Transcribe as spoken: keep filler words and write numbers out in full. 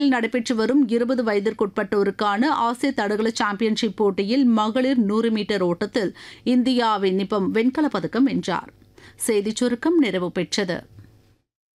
நடைபெற்று வரும் இருபது வயதிற்குட்பட்டோருக்கான ஆசிய தடகள சாம்பியன்ஷிப் போட்டியில் மகளிர் நூறு மீட்டர் ஓட்டத்தில் இந்தியாவின் நிபம் வெண்கலப் பதக்கம் வென்றார். செய்திச் சுருக்கம் நிறைவு பெற்றது.